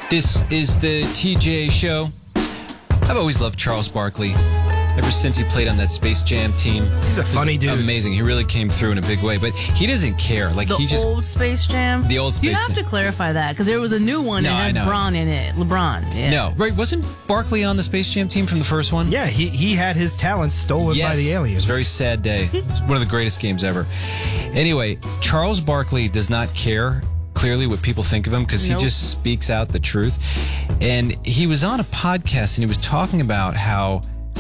This is the TJ Show. I've always loved Charles Barkley. Ever since he played on that Space Jam team. He's a funny dude. Amazing. He really came through in a big way. But he doesn't care. Like The old Space Jam? The old Space You have Jam. to clarify that, because there was a new one that has LeBron in it. LeBron, yeah. No, right? Wasn't Barkley on the Space Jam team from the first one? Yeah, he had his talents stolen by the aliens. It was a very sad day. It was one of the greatest games ever. Anyway, Charles Barkley does not care, clearly, what people think of him, because he just speaks out the truth. And he was on a podcast, and he was talking about how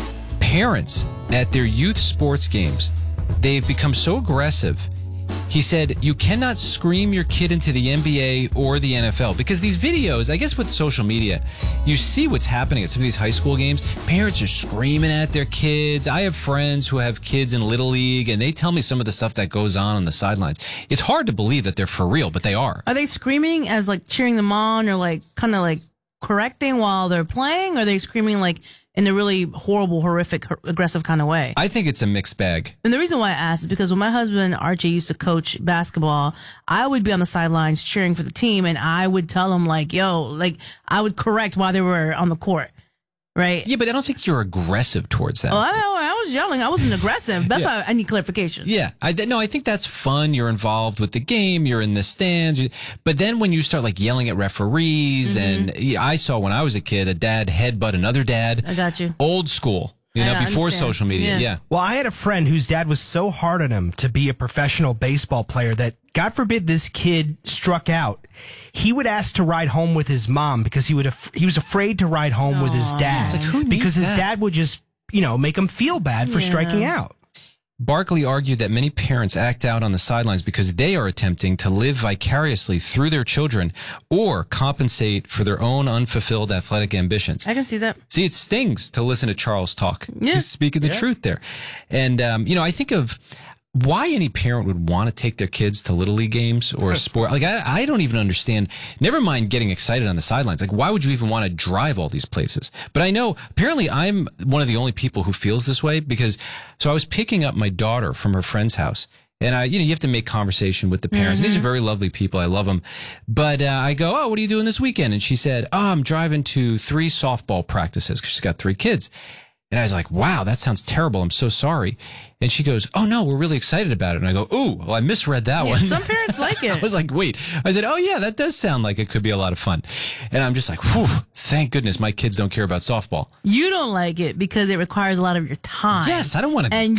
parents at their youth sports games, they've become so aggressive. He said, you cannot scream your kid into the NBA or the NFL, because these videos, I guess with social media, you see what's happening at some of these high school games. Parents are screaming at their kids. I have friends who have kids in Little League, and they tell me some of the stuff that goes on the sidelines. It's hard to believe that they're for real, but they are. Are they screaming as like cheering them on, or like kind of like correcting while they're playing? Or are they screaming like in a really horrible, horrific, aggressive kind of way? I think it's a mixed bag. And the reason why I asked is because when my husband, Archie, used to coach basketball, I would be on the sidelines cheering for the team, and I would tell them, like, yo, like, I would correct while they were on the court, right? Yeah, but I don't think you're aggressive towards them. Oh, I was yelling. I wasn't aggressive. That's why I need clarification. Yeah. I think that's fun. You're involved with the game. You're in the stands. But then when you start like yelling at referees, and I saw when I was a kid, a dad headbutt another dad. I got you. Old school, before social media. Yeah. Well, I had a friend whose dad was so hard on him to be a professional baseball player that, God forbid, this kid struck out. He would ask to ride home with his mom because he was afraid to ride home with his dad. It's like, who needs because his that? dad would just, make him feel bad for striking out. Barkley argued that many parents act out on the sidelines because they are attempting to live vicariously through their children or compensate for their own unfulfilled athletic ambitions. I can see that. See, it stings to listen to Charles talk. Yeah. He's speaking the truth there. And, I think of why any parent would want to take their kids to Little League games or a sport. Like, I don't even understand. Never mind getting excited on the sidelines. Like, why would you even want to drive all these places? But I know, apparently, I'm one of the only people who feels this way because, so I was picking up my daughter from her friend's house. And you have to make conversation with the parents. These are very lovely people. I love them. But I go, oh, what are you doing this weekend? And she said, oh, I'm driving to 3 softball practices because she's got 3 kids. And I was like, wow, that sounds terrible. I'm so sorry. And she goes, oh, no, we're really excited about it. And I go, ooh, well, I misread that one. Some parents like it. I was like, wait. I said, oh, yeah, that does sound like it could be a lot of fun. And I'm just like, whew, thank goodness my kids don't care about softball. You don't like it because it requires a lot of your time. Yes, I don't want to And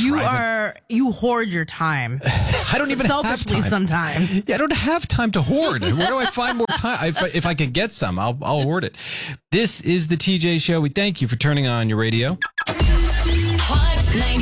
you hoard your time. I don't even have selfishly time. sometimes. Yeah, I don't have time to hoard. Where do I find more time? If I can get some, I'll hoard it. This is the TJ Show. We thank you for turning on your radio. Hot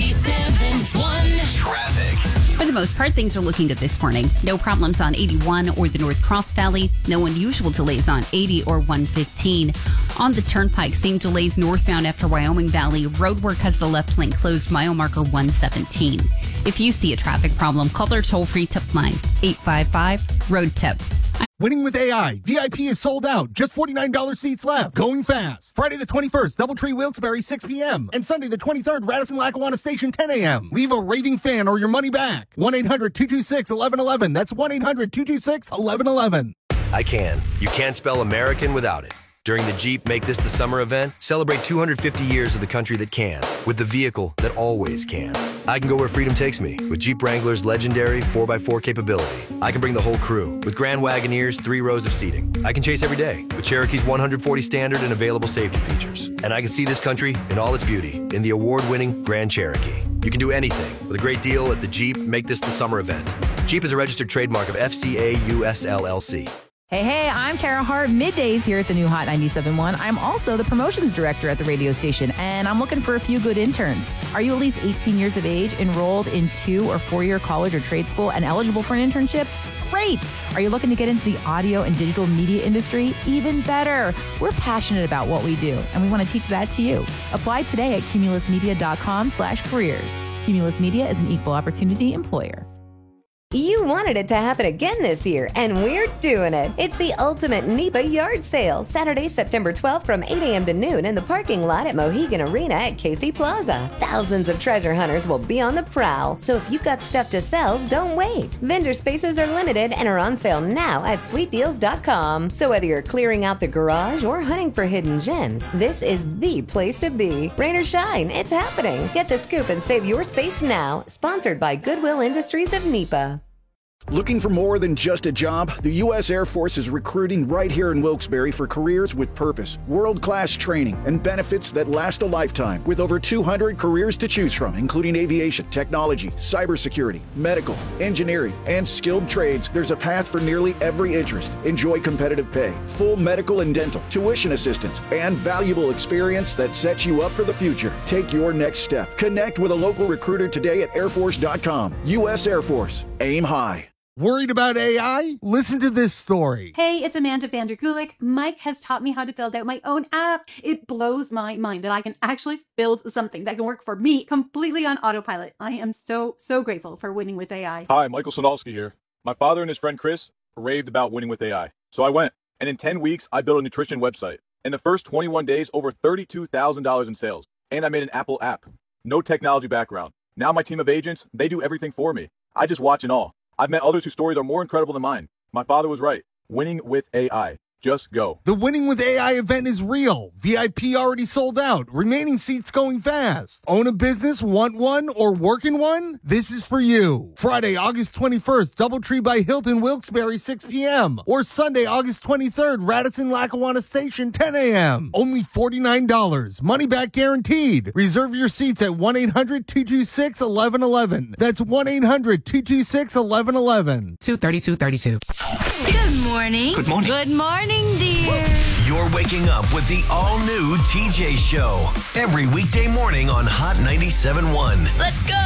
97.1 Traffic. For the most part, things are looking good this morning. No problems on 81 or the North Cross Valley. No unusual delays on 80 or 115. On the Turnpike, same delays northbound after Wyoming Valley. Roadwork has the left lane closed, mile marker 117. If you see a traffic problem, call their toll-free tip line, 855-ROAD-TIP. Winning with AI. VIP is sold out. Just $49 seats left. Going fast. Friday the 21st, Doubletree Wilkes-Barre, 6 p.m. And Sunday the 23rd, Radisson-Lackawanna Station, 10 a.m. Leave a raving fan or your money back. 1-800-226-1111. That's 1-800-226-1111. I can. You can't spell American without it. During the Jeep Make This the Summer event, celebrate 250 years of the country that can, with the vehicle that always can. I can go where freedom takes me, with Jeep Wrangler's legendary 4x4 capability. I can bring the whole crew, with Grand Wagoneer's 3 rows of seating. I can chase every day, with Cherokee's 140 standard and available safety features. And I can see this country in all its beauty, in the award-winning Grand Cherokee. You can do anything with a great deal at the Jeep Make This the Summer event. Jeep is a registered trademark of FCA US LLC. Hey, I'm Kara Hart, middays here at the new Hot 97.1. I'm also the promotions director at the radio station, and I'm looking for a few good interns. Are you at least 18 years of age, enrolled in 2 or 4-year college or trade school, and eligible for an internship? Great! Are you looking to get into the audio and digital media industry? Even better! We're passionate about what we do, and we want to teach that to you. Apply today at cumulusmedia.com/careers. Cumulus Media is an equal opportunity employer. You wanted it to happen again this year, and we're doing it. It's the ultimate NEPA yard sale, Saturday, September 12th from 8 a.m. to noon in the parking lot at Mohegan Arena at Casey Plaza. Thousands of treasure hunters will be on the prowl, so if you've got stuff to sell, don't wait. Vendor spaces are limited and are on sale now at sweetdeals.com. So whether you're clearing out the garage or hunting for hidden gems, this is the place to be. Rain or shine, it's happening. Get the scoop and save your space now. Sponsored by Goodwill Industries of NEPA. Looking for more than just a job? The U.S. Air Force is recruiting right here in Wilkes-Barre for careers with purpose, world-class training, and benefits that last a lifetime. With over 200 careers to choose from, including aviation, technology, cybersecurity, medical, engineering, and skilled trades, there's a path for nearly every interest. Enjoy competitive pay, full medical and dental, tuition assistance, and valuable experience that sets you up for the future. Take your next step. Connect with a local recruiter today at airforce.com. U.S. Air Force. Aim high. Worried about AI? Listen to this story. Hey, it's Amanda Vanderkulik. Mike has taught me how to build out my own app. It blows my mind that I can actually build something that can work for me completely on autopilot. I am so grateful for Winning with AI. Hi, Michael Sonalski here. My father and his friend Chris raved about Winning with AI. So I went, and in 10 weeks, I built a nutrition website. In the first 21 days, over $32,000 in sales. And I made an Apple app. No technology background. Now my team of agents, they do everything for me. I just watch and all. I've met others whose stories are more incredible than mine. My father was right. Winning with AI. Just go. The Winning with AI event is real. VIP already sold out. Remaining seats going fast. Own a business, want one, or work in one? This is for you. Friday, August 21st, Doubletree by Hilton, Wilkes-Barre, 6 p.m. Or Sunday, August 23rd, Radisson Lackawanna Station, 10 a.m. Only $49. Money back guaranteed. Reserve your seats at 1-800-226-1111. That's 1-800-226-1111. 23232. Good morning. Good morning. Good morning, dear. You're waking up with the all-new TJ Show. Every weekday morning on Hot 97.1. Let's go.